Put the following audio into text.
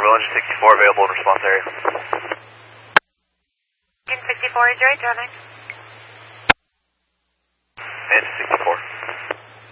Will Engine 64 available in response area. Engine 64 is right, traffic.